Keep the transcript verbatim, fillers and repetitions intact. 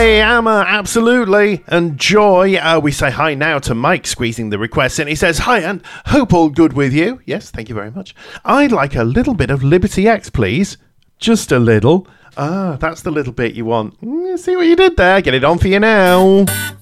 am, uh, absolutely. And Joy, uh, we say hi now to Mike, squeezing the request in. He says, hi, and hope all good with you. Yes, thank you very much. I'd like a little bit of Liberty X, please. Just a little. Ah, that's the little bit you want. Mm, see what you did there. Get it on for you now.